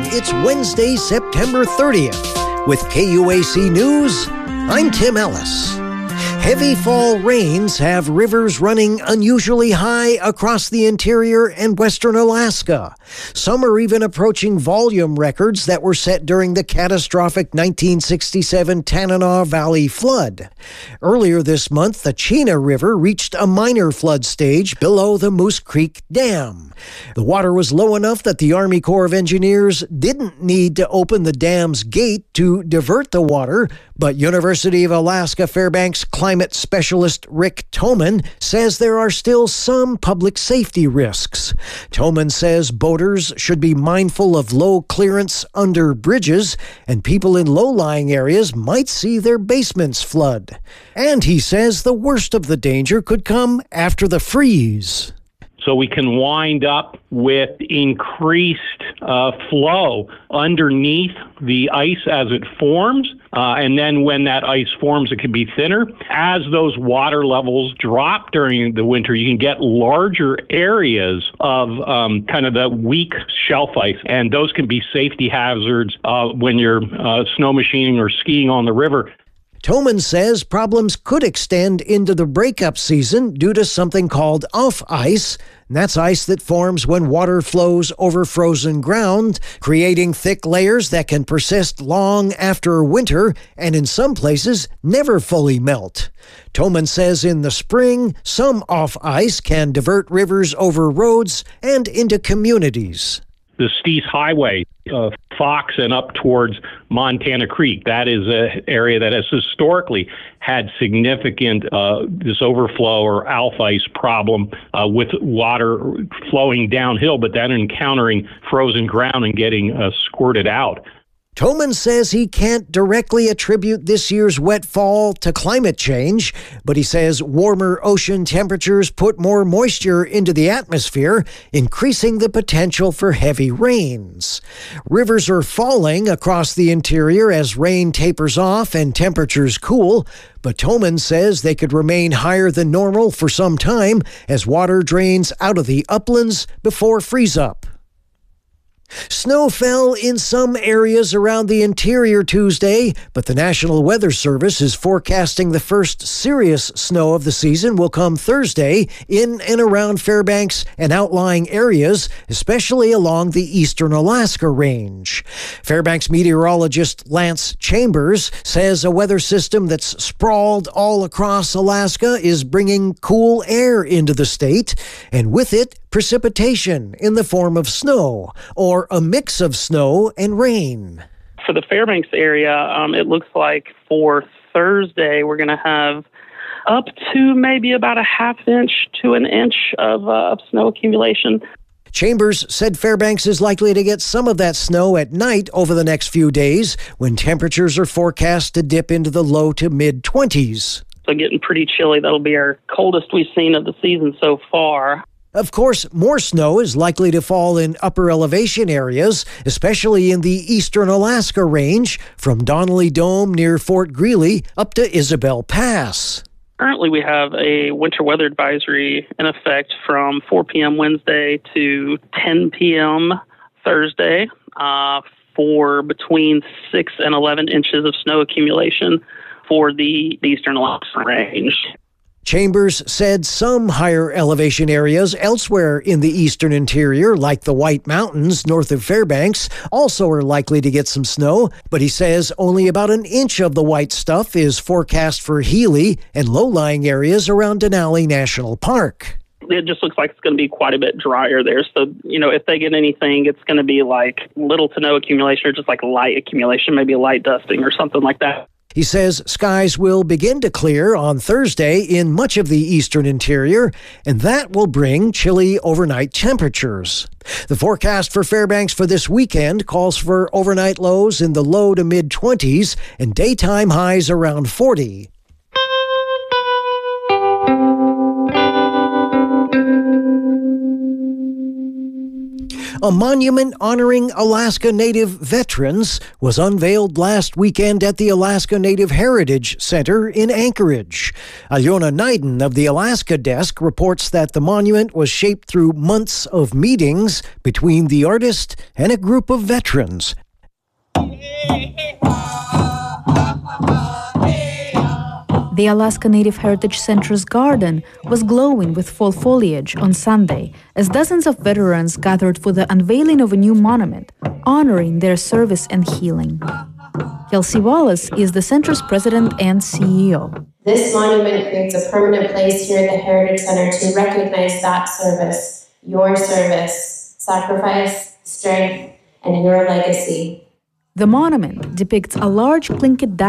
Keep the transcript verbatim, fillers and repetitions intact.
It's Wednesday, September thirtieth. With K U A C News, I'm Tim Ellis. Heavy fall rains have rivers running unusually high across the interior and western Alaska. Some are even approaching volume records that were set during the catastrophic nineteen sixty-seven Tanana Valley flood. Earlier this month, the Chena River reached a minor flood stage below the Moose Creek Dam. The water was low enough that the Army Corps of Engineers didn't need to open the dam's gate to divert the water, but University of Alaska Fairbanks climate specialist Rick Toman says there are still some public safety risks. Toman says boaters should be mindful of low clearance under bridges, and people in low-lying areas might see their basements flood. And he says the worst of the danger could come after the freeze. So we can wind up with increased uh, flow underneath the ice as it forms. Uh, and then when that ice forms, it can be thinner. As those water levels drop during the winter, you can get larger areas of um, kind of the weak shelf ice. And those can be safety hazards uh, when you're uh, snow machining or skiing on the river. Toman says problems could extend into the breakup season due to something called off ice. And that's ice that forms when water flows over frozen ground, creating thick layers that can persist long after winter and in some places never fully melt. Toman says in the spring, some off ice can divert rivers over roads and into communities. The Steese Highway, uh, Fox and up towards Montana Creek. That is an area that has historically had significant uh, this overflow or alpha ice problem uh, with water flowing downhill, but then encountering frozen ground and getting uh, squirted out. Toman says he can't directly attribute this year's wet fall to climate change, but he says warmer ocean temperatures put more moisture into the atmosphere, increasing the potential for heavy rains. Rivers are falling across the interior as rain tapers off and temperatures cool, but Toman says they could remain higher than normal for some time as water drains out of the uplands before freeze-up. Snow fell in some areas around the interior Tuesday, but the National Weather Service is forecasting the first serious snow of the season will come Thursday in and around Fairbanks and outlying areas, especially along the eastern Alaska range. Fairbanks meteorologist Lance Chambers says a weather system that's sprawled all across Alaska is bringing cool air into the state, and with it, precipitation in the form of snow or a mix of snow and rain. For the Fairbanks area, um, it looks like for Thursday we're going to have up to maybe about a half inch to an inch of, uh, of snow accumulation. Chambers said Fairbanks is likely to get some of that snow at night over the next few days when temperatures are forecast to dip into the low to mid-twenties. So getting pretty chilly. That'll be our coldest we've seen of the season so far. Of course, more snow is likely to fall in upper elevation areas, especially in the eastern Alaska range, from Donnelly Dome near Fort Greely up to Isabel Pass. Currently, we have a winter weather advisory in effect from four p.m. Wednesday to ten p.m. Thursday uh, for between six and eleven inches of snow accumulation for the eastern Alaska range. Chambers said some higher elevation areas elsewhere in the eastern interior, like the White Mountains north of Fairbanks, also are likely to get some snow, but he says only about an inch of the white stuff is forecast for Healy and low-lying areas around Denali National Park. It just looks like it's going to be quite a bit drier there. So, you know, if they get anything, it's going to be like little to no accumulation or just like light accumulation, maybe a light dusting or something like that. He says skies will begin to clear on Thursday in much of the eastern interior, and that will bring chilly overnight temperatures. The forecast for Fairbanks for this weekend calls for overnight lows in the low to mid-twenties and daytime highs around forty. A monument honoring Alaska Native veterans was unveiled last weekend at the Alaska Native Heritage Center in Anchorage. Alyona Naiden of the Alaska Desk reports that the monument was shaped through months of meetings between the artist and a group of veterans. The Alaska Native Heritage Center's garden was glowing with fall foliage on Sunday as dozens of veterans gathered for the unveiling of a new monument, honoring their service and healing. Kelsey Wallace is the center's president and C E O. This monument creates a permanent place here at the Heritage Center to recognize that service, your service, sacrifice, strength, and your legacy. The monument depicts a large Tlingit